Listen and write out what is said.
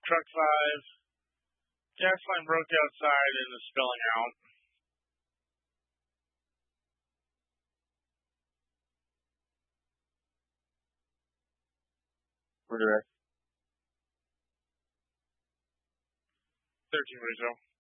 Truck 5. Gas line broke outside and is spilling out. Redirect. 13 Rizzo.